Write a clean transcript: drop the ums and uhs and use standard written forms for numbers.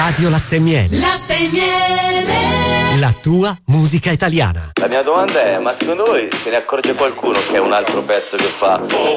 Radio Latte e Miele. Latte e Miele. La tua musica italiana. La mia domanda è, ma secondo voi se ne accorge qualcuno che è un altro pezzo che fa? Oh,